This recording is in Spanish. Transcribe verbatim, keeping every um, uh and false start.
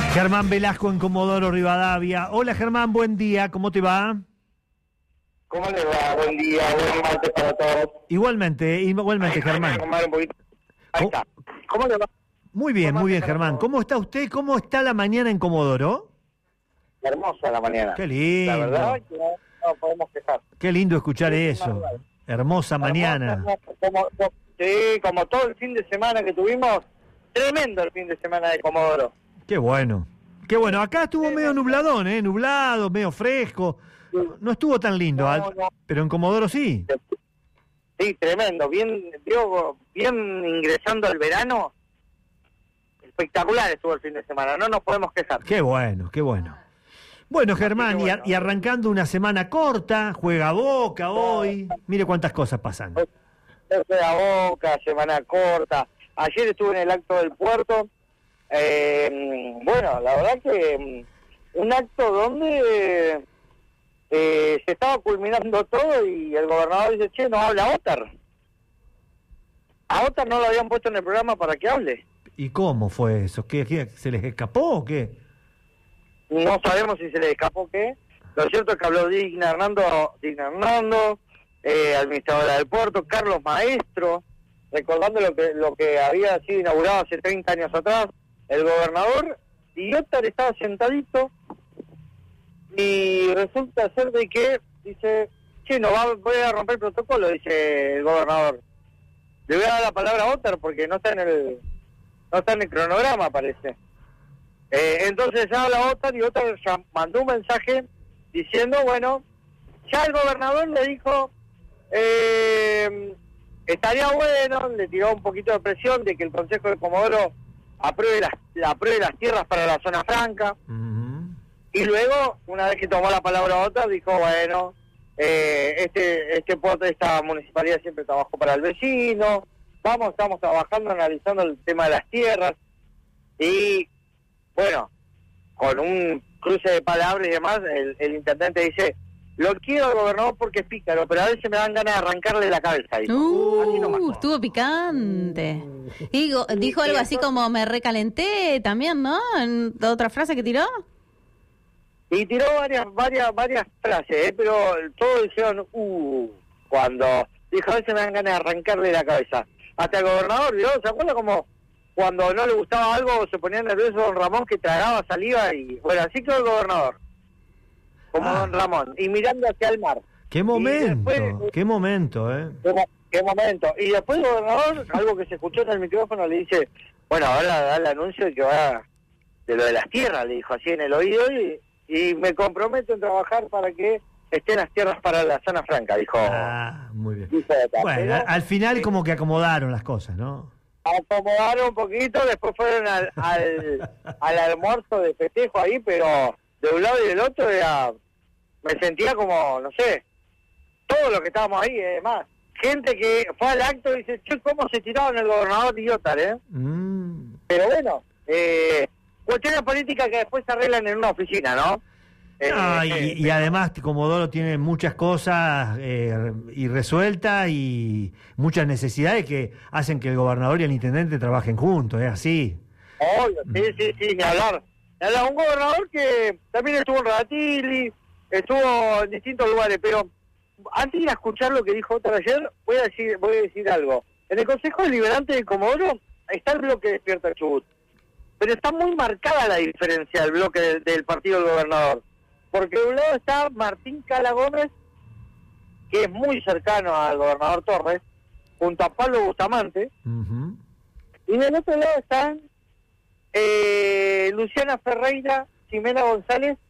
Germán Velasco en Comodoro Rivadavia. Hola Germán, buen día, ¿cómo te va? ¿Cómo le va? Buen día, buen martes para todos. Igualmente, igualmente Ahí, Germán. Ahí, un poquito. Ahí está. ¿Cómo le va? Muy bien, muy bien Germán. ¿Cómo está usted? ¿Cómo está la mañana en Comodoro? Hermosa la mañana. Qué lindo. La verdad que no, no podemos quejar. Qué lindo escuchar sí, eso. Hermosa mañana. Hermosa, como, como, sí, como todo el fin de semana que tuvimos, tremendo el fin de semana de Comodoro. Qué bueno. Qué bueno. Acá estuvo sí, medio nubladón, ¿eh? Nublado, medio fresco. No, no estuvo tan lindo, no, no. Pero en Comodoro sí. Sí, tremendo. Bien, digo, bien ingresando al verano. Espectacular estuvo el fin de semana. No nos podemos quejar. Qué bueno, qué bueno. Bueno, Germán, bueno. Y, a, y arrancando una semana corta, juega Boca hoy. Mire cuántas cosas pasan. Juega Boca, semana corta. Ayer estuve en el acto del puerto. Eh, bueno, la verdad que un acto donde eh, se estaba culminando todo y el gobernador dice, che, no habla Otar. A Otar no lo habían puesto en el programa para que hable. ¿Y cómo fue eso? ¿Qué, qué, ¿Se les escapó o qué? No sabemos si se les escapó o qué. Lo cierto es que habló Digna Hernando, Digna Hernando eh, administradora del puerto, Carlos Maestro, recordando lo que, lo que había sido inaugurado hace treinta años atrás. El gobernador y Otar estaba sentadito y resulta ser de que dice, che, no va, voy a romper el protocolo, dice el gobernador. Le voy a dar la palabra a Otar porque no está en el no está en el cronograma, parece. Eh, entonces habla Otar y Otar ya mandó un mensaje diciendo, bueno, ya el gobernador le dijo, eh, estaría bueno, le tiró un poquito de presión de que el Consejo de Comodoro apruebe las, la apruebe las tierras para la zona franca. Uh-huh. Y luego, una vez que tomó la palabra Otar, dijo, bueno, eh, este este puerto, esta municipalidad siempre trabajó para el vecino, vamos, estamos trabajando, analizando el tema de las tierras, y bueno, con un cruce de palabras y demás, el, el intendente dice, lo quiero al gobernador porque es pícaro, pero a veces me dan ganas de arrancarle la cabeza. Dijo. Uh, así no estuvo picante. Digo, dijo algo así como me recalenté también, ¿no? En otra frase que tiró. Y tiró varias varias varias frases, ¿eh? Pero todos dijeron, uh, cuando dijo a veces me dan ganas de arrancarle la cabeza. Hasta el gobernador, ¿vio? ¿Se acuerda como cuando no le gustaba algo se ponía nervioso don Ramón que tragaba saliva? Y bueno, así quedó el gobernador. Como ah. don Ramón, y mirando hacia el mar. ¡Qué momento! Después, ¡Qué momento, eh! Qué, ¡Qué momento! Y después el gobernador, algo que se escuchó en el micrófono, le dice, bueno, ahora da el anuncio de que va de lo de las tierras, le dijo así en el oído, y, y me comprometo en trabajar para que estén las tierras para la zona franca, dijo. Ah, muy bien. Bueno, al, al final sí. Como que acomodaron las cosas, ¿no? Acomodaron un poquito, después fueron al, al, al almuerzo de festejo ahí, pero de un lado y del otro era, me sentía como, no sé, todos los que estábamos ahí, además, gente que fue al acto y dice, che, ¿cómo se tiraron el gobernador y Otar, eh? Mm. Pero bueno, eh, cuestiones políticas que después se arreglan en una oficina, ¿no? No, y, y además Comodoro tiene muchas cosas eh, irresueltas y muchas necesidades que hacen que el gobernador y el intendente trabajen juntos, es así. Obvio, sí, sí, sí, ni hablar. Ni hablar. Un gobernador que también estuvo en Radatili, estuvo en distintos lugares, pero antes de ir a escuchar lo que dijo Otar ayer, voy a decir, voy a decir algo. En el Consejo Deliberante de Comodoro está el bloque Despierta Chubut, pero está muy marcada la diferencia del bloque del, del partido del gobernador. Porque de un lado está Martín Cala Gómez, que es muy cercano al gobernador Torres, junto a Pablo Bustamante, uh-huh. Y del otro lado están eh, Luciana Ferreira, Ximena González